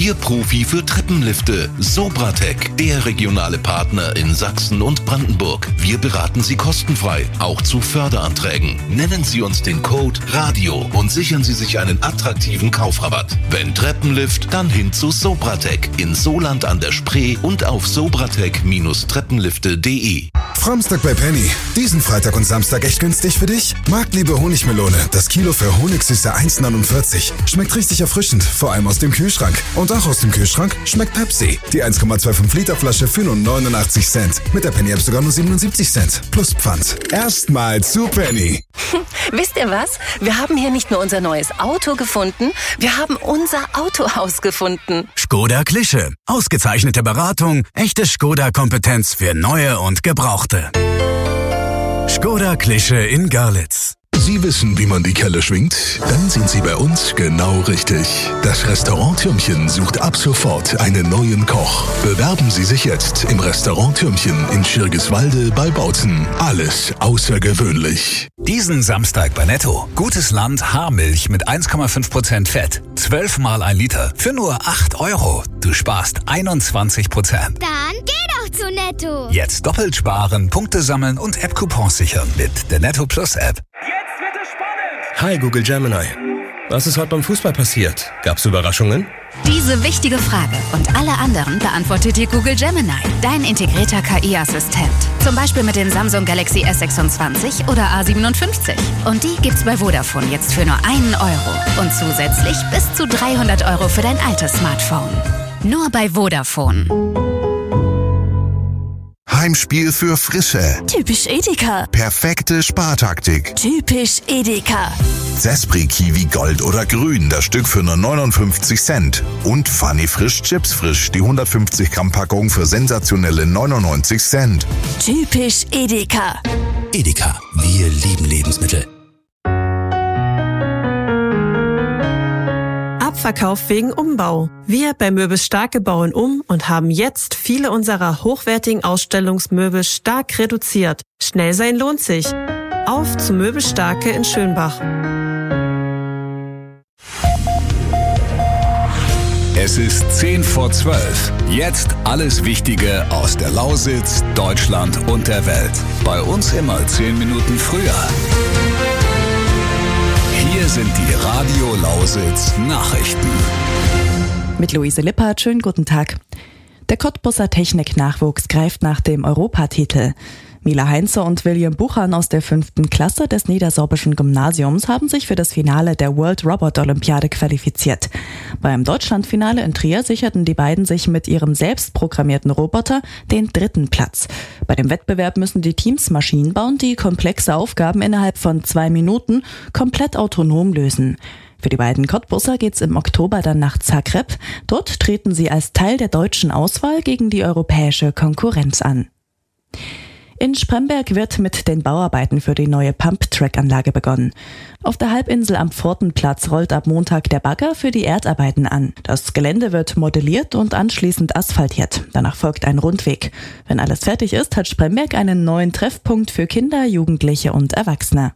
Ihr Profi für Treppenlifte. Sobratec, der regionale Partner in Sachsen und Brandenburg. Wir beraten Sie kostenfrei, auch zu Förderanträgen. Nennen Sie uns den Code RADIO und sichern Sie sich einen attraktiven Kaufrabatt. Wenn Treppenlift, dann hin zu Sobratec in Soland an der Spree und auf sobratec-treppenlifte.de. Framstag bei Penny. Diesen Freitag und Samstag echt günstig für dich? Marktliebe Honigmelone. Das Kilo für Honigsüße 1,49. Schmeckt richtig erfrischend, vor allem aus dem Kühlschrank. Und auch aus dem Kühlschrank schmeckt Pepsi. Die 1,25 Liter Flasche für nur 89 Cent. Mit der Penny App sogar nur 77 Cent. Plus Pfand. Erstmal zu Penny. Wisst ihr was? Wir haben hier nicht nur unser neues Auto gefunden, wir haben unser Autohaus gefunden. Škoda Klische. Ausgezeichnete Beratung, echte Škoda-Kompetenz für neue und gebrauchte. Škoda Klische in Görlitz. Sie wissen, wie man die Kelle schwingt? Dann sind Sie bei uns genau richtig. Das Restaurant Türmchen sucht ab sofort einen neuen Koch. Bewerben Sie sich jetzt im Restaurant Türmchen in Schirgiswalde bei Bautzen. Alles außergewöhnlich. Diesen Samstag bei Netto. Gutes Land Haarmilch mit 1,5% Fett. 12 mal 1 Liter für nur 8 €. Du sparst 21%. Dann geh doch zu Netto. Jetzt doppelt sparen, Punkte sammeln und App-Coupons sichern mit der Netto Plus App. Hi Google Gemini. Was ist heute beim Fußball passiert? Gab's Überraschungen? Diese wichtige Frage und alle anderen beantwortet dir Google Gemini, dein integrierter KI-Assistent. Zum Beispiel mit dem Samsung Galaxy S26 oder A57. Und die gibt's bei Vodafone jetzt für nur 1 €. Und zusätzlich bis zu 300 € für dein altes Smartphone. Nur bei Vodafone. Heimspiel für Frische. Typisch Edeka. Perfekte Spartaktik. Typisch Edeka. Zespri Kiwi Gold oder Grün, das Stück für nur 59 Cent. Und Funny Frisch Chips Frisch, die 150 Gramm Packung für sensationelle 99 Cent. Typisch Edeka. Edeka, wir lieben Lebensmittel. Abverkauf wegen Umbau. Wir bei Möbel Starke bauen um und haben jetzt viele unserer hochwertigen Ausstellungsmöbel stark reduziert. Schnell sein lohnt sich. Auf zu Möbel Starke in Schönbach. Es ist 10 vor 12. Jetzt alles Wichtige aus der Lausitz, Deutschland und der Welt. Bei uns immer 10 Minuten früher. Hier sind die Radio Lausitz Nachrichten. Mit Luise Lippert, schönen guten Tag. Der Cottbusser Technik-Nachwuchs greift nach dem Europatitel. Mila Heinze und William Buchan aus der 5. Klasse des Niedersorbischen Gymnasiums haben sich für das Finale der World Robot Olympiade qualifiziert. Beim Deutschlandfinale in Trier sicherten die beiden sich mit ihrem selbst programmierten Roboter den 3. Platz. Bei dem Wettbewerb müssen die Teams Maschinen bauen, die komplexe Aufgaben innerhalb von 2 Minuten komplett autonom lösen. Für die beiden Cottbusser geht's im Oktober dann nach Zagreb. Dort treten sie als Teil der deutschen Auswahl gegen die europäische Konkurrenz an. In Spremberg wird mit den Bauarbeiten für die neue Pump-Track-Anlage begonnen. Auf der Halbinsel am Pfortenplatz rollt ab Montag der Bagger für die Erdarbeiten an. Das Gelände wird modelliert und anschließend asphaltiert. Danach folgt ein Rundweg. Wenn alles fertig ist, hat Spremberg einen neuen Treffpunkt für Kinder, Jugendliche und Erwachsene.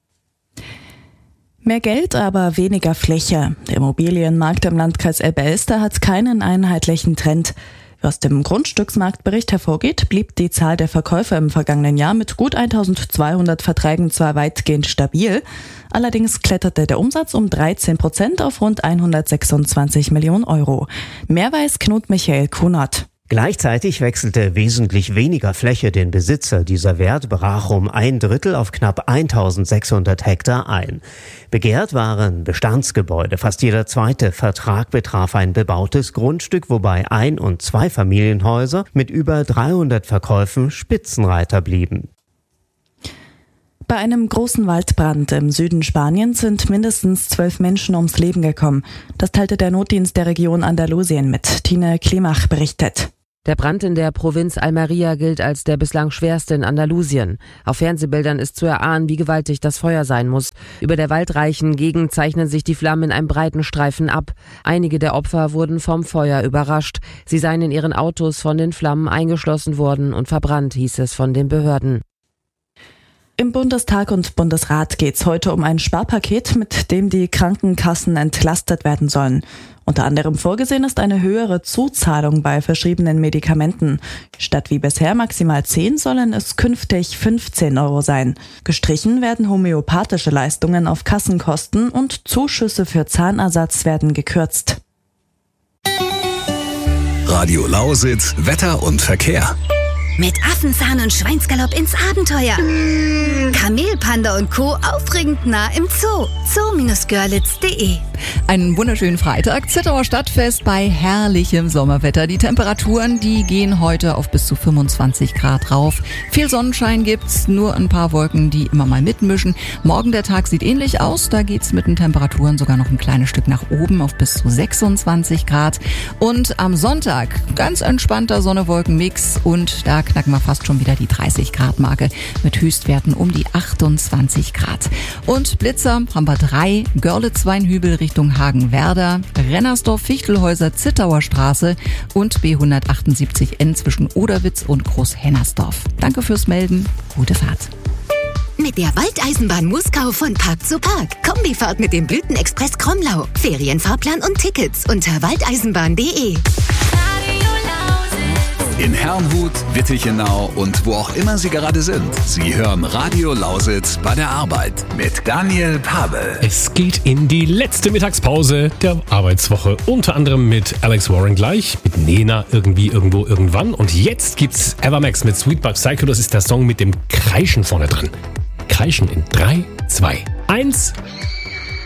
Mehr Geld, aber weniger Fläche. Der Immobilienmarkt im Landkreis Elbe-Elster hat keinen einheitlichen Trend. Wie aus dem Grundstücksmarktbericht hervorgeht, blieb die Zahl der Verkäufer im vergangenen Jahr mit gut 1200 Verträgen zwar weitgehend stabil, allerdings kletterte der Umsatz um 13% auf rund 126 Millionen €. Mehr weiß Knut Michael Kunert. Gleichzeitig wechselte wesentlich weniger Fläche den Besitzer. Dieser Wert brach um 1/3 auf knapp 1600 Hektar ein. Begehrt waren Bestandsgebäude. Fast jeder zweite Vertrag betraf ein bebautes Grundstück, wobei Ein- und Zweifamilienhäuser mit über 300 Verkäufen Spitzenreiter blieben. Bei einem großen Waldbrand im Süden Spaniens sind mindestens 12 Menschen ums Leben gekommen. Das teilte der Notdienst der Region Andalusien mit. Tine Klimach berichtet. Der Brand in der Provinz Almería gilt als der bislang schwerste in Andalusien. Auf Fernsehbildern ist zu erahnen, wie gewaltig das Feuer sein muss. Über der waldreichen Gegend zeichnen sich die Flammen in einem breiten Streifen ab. Einige der Opfer wurden vom Feuer überrascht. Sie seien in ihren Autos von den Flammen eingeschlossen worden und verbrannt, hieß es von den Behörden. Im Bundestag und Bundesrat geht es heute um ein Sparpaket, mit dem die Krankenkassen entlastet werden sollen. Unter anderem vorgesehen ist eine höhere Zuzahlung bei verschriebenen Medikamenten. Statt wie bisher maximal 10 sollen es künftig 15 € sein. Gestrichen werden homöopathische Leistungen auf Kassenkosten und Zuschüsse für Zahnersatz werden gekürzt. Radio Lausitz, Wetter und Verkehr. Mit Affenzahn und Schweinsgalopp ins Abenteuer. Kamelpanda und Co. aufregend nah im Zoo. zoo-görlitz.de. Einen wunderschönen Freitag. Zittauer Stadtfest bei herrlichem Sommerwetter. Die Temperaturen, die gehen heute auf bis zu 25 Grad rauf. Viel Sonnenschein gibt's, nur ein paar Wolken, die immer mal mitmischen. Morgen der Tag sieht ähnlich aus. Da geht's mit den Temperaturen sogar noch ein kleines Stück nach oben auf bis zu 26 Grad. Und am Sonntag ganz entspannter Sonne-Wolken-Mix und da knacken wir fast schon wieder die 30 Grad Marke mit Höchstwerten um die 28 Grad. Und Blitzer haben wir 3, Görlitz-Weinhübel Richtung Hagenwerder, Rennersdorf-Fichtelhäuser Zittauer Straße und B178N zwischen Oderwitz und Großhennersdorf. Danke fürs Melden, gute Fahrt. Mit der Waldeisenbahn Muskau von Park zu Park. Kombifahrt mit dem Blütenexpress Kromlau. Ferienfahrplan und Tickets unter waldeisenbahn.de. In Herrnhut, Wittichenau und wo auch immer Sie gerade sind. Sie hören Radio Lausitz bei der Arbeit mit Daniel Pavel. Es geht in die letzte Mittagspause der Arbeitswoche. Unter anderem mit Alex Warren gleich, mit Nena irgendwie, irgendwo, irgendwann. Und jetzt gibt's Evermax mit Sweetbug Psycho. Das ist der Song mit dem Kreischen vorne dran. Kreischen in 3, 2, 1...